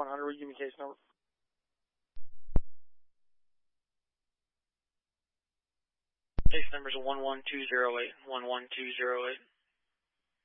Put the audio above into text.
100, will you give me case number? Case number is 11208, 11208.